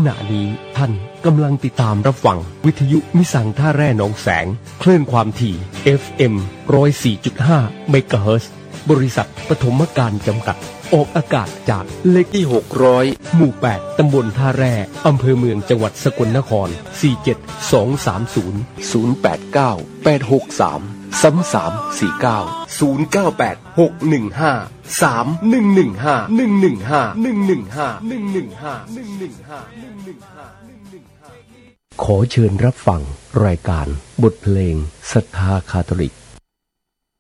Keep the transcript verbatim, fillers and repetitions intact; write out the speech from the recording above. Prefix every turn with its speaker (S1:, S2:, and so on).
S1: ณะนี้ท่านกำลังติดตามรับฟังวิทยุมิสังท่าแร่หนองแสงคลื่นความถี่ เอฟ เอ็ม หนึ่งศูนย์สี่จุดห้า เมกะเฮิรตซ์บริษัทปฐมการจำกัดออกอากาศจากเลขที่หกร้อยหมู่แปดตำบลท่าแร่อำเภอเมืองจังหวัดสกลนครสี่เจ็ดสองสามศูนย์ ศูนย์แปดเก้า แปดหกสาม สามสามสี่เก้า ศูนย์เก้าแปด หกหนึ่งห้า สามหนึ่งหนึ่งห้า หนึ่งหนึ่งห้า หนึ่งหนึ่งห้า หนึ่งหนึ่งห้า หนึ่งหนึ่งห้า หนึ่งหนึ่งห้า หนึ่งหนึ่งห้าขอเชิญรับฟังรายการบทเพลงศรัทธาคาทอลิก